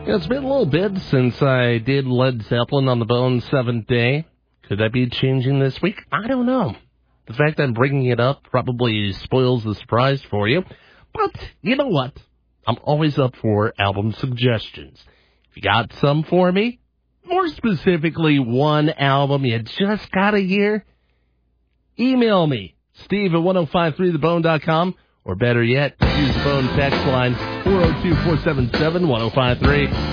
It's been a little bit since I did Led Zeppelin on the Bone 7th Day. Could I be changing this week? I don't know. The fact that I'm bringing it up probably spoils the surprise for you. But you know what? I'm always up for album suggestions. If you got some for me, more specifically one album you just got to hear, email me, Steve at 1053thebone.com, or better yet, use the Bone text line 402-477-1053.